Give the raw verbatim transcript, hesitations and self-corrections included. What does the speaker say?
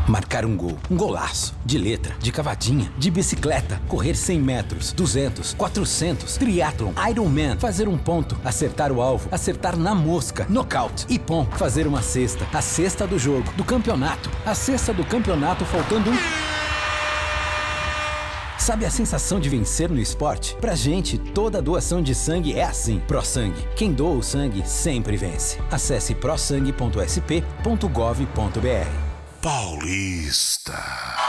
Marcar um gol, um golaço, de letra, de cavadinha, de bicicleta, correr cem metros, duzentos, quatrocentos, triatlon, Ironman, fazer um ponto, acertar o alvo, acertar na mosca, nocaute, ipom, fazer uma cesta, a cesta do jogo, do campeonato, a cesta do campeonato faltando um... Sabe a sensação de vencer no esporte? Pra gente, toda doação de sangue é assim. ProSangue. Quem doa o sangue sempre vence. Acesse prosangue ponto s p ponto gov ponto b r. Paulista.